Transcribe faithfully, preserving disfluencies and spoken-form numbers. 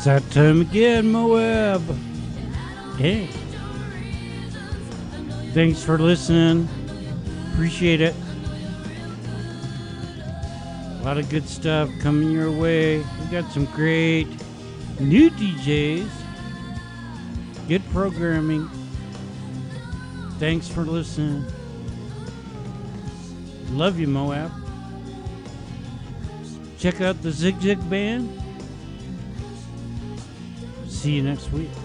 that time again, Moab. Hey. Thanks for listening. Appreciate it. A lot of good stuff coming your way. We got some great new D Js. Good programming. Thanks for listening. Love you, Moab. Check out the Zig Zig Band. See you next week.